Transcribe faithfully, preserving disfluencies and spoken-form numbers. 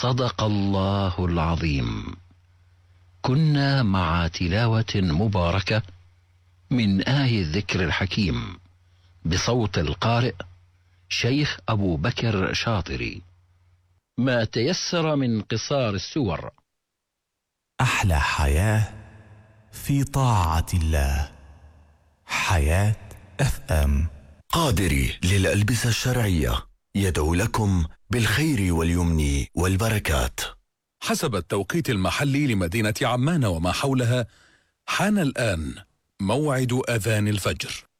صدق الله العظيم. كنا مع تلاوة مباركة من آية الذكر الحكيم بصوت القارئ شيخ أبو بكر شاطري. ما تيسر من قصار السور. أحلى حياة في طاعة الله. حياة اف ام. قادري للألبسة الشرعية يدعو لكم بالخير واليمن والبركات. حسب التوقيت المحلي لمدينة عمان وما حولها، حان الآن موعد أذان الفجر.